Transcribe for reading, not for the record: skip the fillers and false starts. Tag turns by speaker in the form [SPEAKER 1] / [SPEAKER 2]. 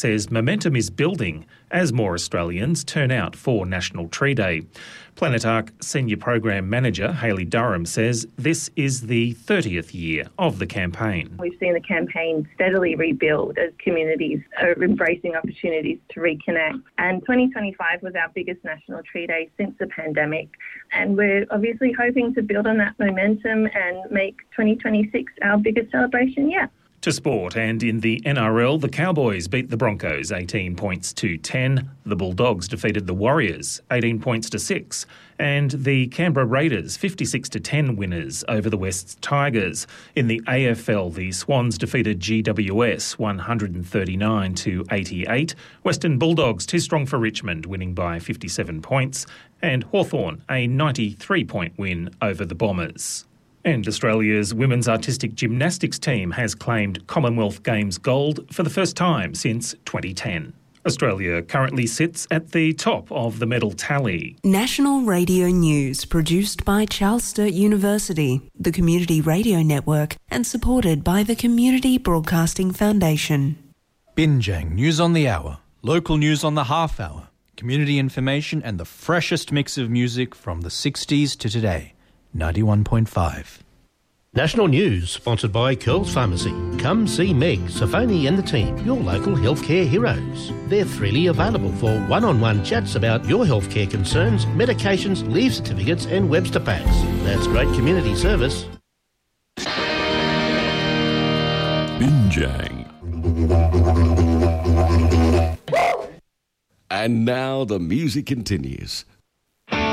[SPEAKER 1] says momentum is building as more Australians turn out for National Tree Day. Planet Ark Senior Program Manager Hayley Durham says this is the 30th year of the campaign.
[SPEAKER 2] We've seen the campaign steadily rebuild as communities are embracing opportunities to reconnect. And 2025 was our biggest National Tree Day since the pandemic. And we're obviously hoping to build on that momentum and make 2026 our biggest celebration yet.
[SPEAKER 1] To sport, and in the NRL, the Cowboys beat the Broncos 18 points to 10. The Bulldogs defeated the Warriors 18 points to 6. And the Canberra Raiders 56 to 10 winners over the West Tigers. In the AFL, the Swans defeated GWS 139 to 88. Western Bulldogs too strong for Richmond, winning by 57 points. And Hawthorn a 93-point win over the Bombers. And Australia's women's artistic gymnastics team has claimed Commonwealth Games gold for the first time since 2010. Australia currently sits at the top of the medal tally.
[SPEAKER 3] National Radio News, produced by Charles Sturt University, the Community Radio Network, and supported by the Community Broadcasting Foundation.
[SPEAKER 4] Binjang News on the Hour, local news on the half hour, community information and the freshest mix of music from the 60s to today. 91.5.
[SPEAKER 5] National News, sponsored by Curls Pharmacy. Come see Meg, Safoni and the team, your local healthcare heroes. They're freely available for one-on-one chats about your healthcare concerns, medications, leave certificates and Webster packs. That's great community service.
[SPEAKER 6] Binjang. And now the music continues.